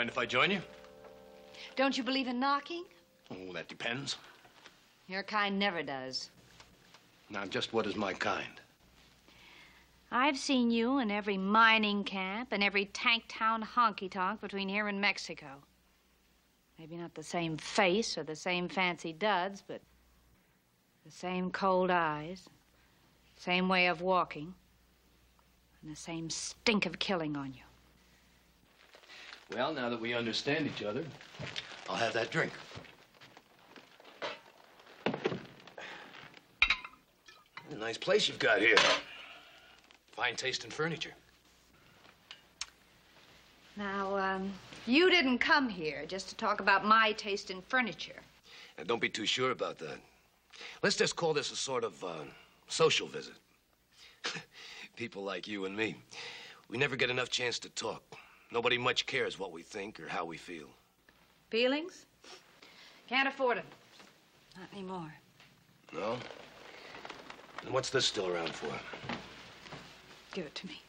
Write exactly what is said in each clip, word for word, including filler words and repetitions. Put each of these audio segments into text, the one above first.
Mind if I join you? Don't you believe in knocking? Oh, that depends. Your kind never does. Now, just what is my kind? I've seen you in every mining camp and every tank town honky-tonk between here and Mexico. Maybe not the same face or the same fancy duds, but the same cold eyes, same way of walking, and the same stink of killing on you. Well, now that we understand each other, I'll have that drink. A nice place you've got here. Fine taste in furniture. Now, um, you didn't come here just to talk about my taste in furniture. Now, don't be too sure about that. Let's just call this a sort of uh, social visit. People like you and me, we never get enough chance to talk. Nobody much cares what we think or how we feel. Feelings? Can't afford them. Not anymore. No? And what's this still around for? Give it to me.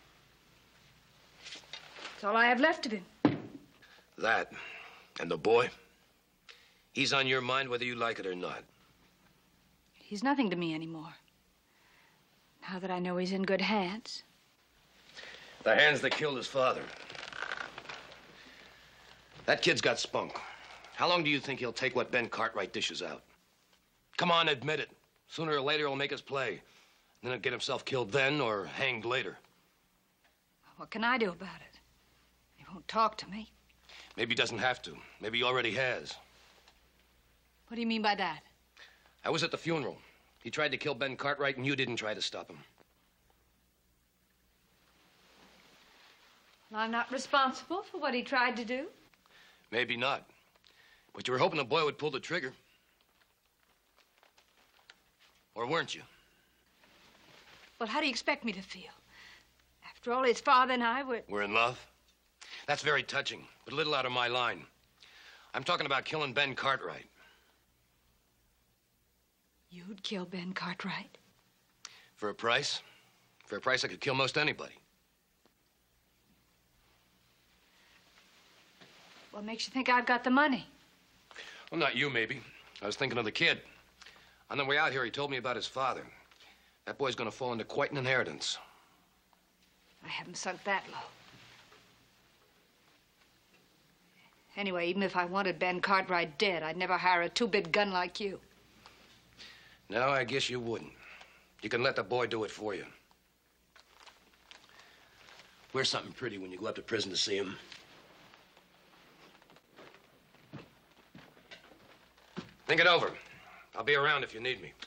It's all I have left of him. That and the boy, he's on your mind whether you like it or not. He's nothing to me anymore. Now that I know he's in good hands. The hands that killed his father. That kid's got spunk. How long do you think he'll take what Ben Cartwright dishes out? Come on, admit it. Sooner or later, he'll make us play. Then he'll get himself killed then or hanged later. What can I do about it? He won't talk to me. Maybe he doesn't have to. Maybe he already has. What do you mean by that? I was at the funeral. He tried to kill Ben Cartwright, and you didn't try to stop him. Well, I'm not responsible for what he tried to do. Maybe not. But you were hoping the boy would pull the trigger. Or weren't you? Well, how do you expect me to feel? After all, his father and I were... We're in love? That's very touching, but a little out of my line. I'm talking about killing Ben Cartwright. You'd kill Ben Cartwright? For a price? For a price I could kill most anybody. What makes you think I've got the money? Well, not you, maybe. I was thinking of the kid. On the way out here, he told me about his father. That boy's gonna fall into quite an inheritance. I haven't sunk that low. Anyway, even if I wanted Ben Cartwright dead, I'd never hire a two-bit gun like you. No, I guess you wouldn't. You can let the boy do it for you. Wear something pretty when you go up to prison to see him. Think it over. I'll be around if you need me.